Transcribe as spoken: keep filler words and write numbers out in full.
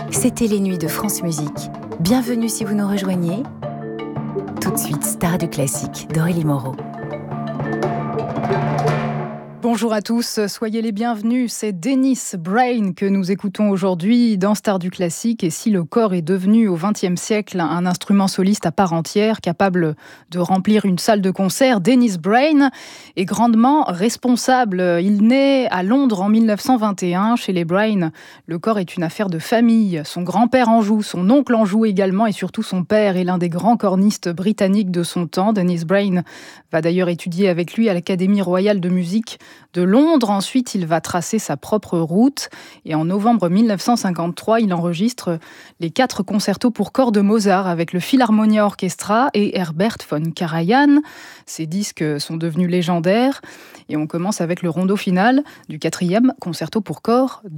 C'était les nuits de France Musique. Bienvenue si vous nous rejoignez. Tout de suite, Star du classique d'Aurélie Moreau. Bonjour à tous, soyez les bienvenus. C'est Dennis Brain que nous écoutons aujourd'hui dans Star du classique. Et si le corps est devenu au vingtième siècle un instrument soliste à part entière, capable de remplir une salle de concert, Dennis Brain est grandement responsable. Il naît à Londres en mille neuf cent vingt et un. Chez les Brain, le corps est une affaire de famille. Son grand-père en joue, son oncle en joue également, et surtout son père est l'un des grands cornistes britanniques de son temps. Dennis Brain va d'ailleurs étudier avec lui à l'Académie royale de musique de Londres. Ensuite, il va tracer sa propre route et en novembre mille neuf cent cinquante-trois, il enregistre les quatre concertos pour corps de Mozart avec le Philharmonia Orchestra et Herbert von Karajan. Ces disques sont devenus légendaires et on commence avec le rondo final du quatrième concerto pour corps de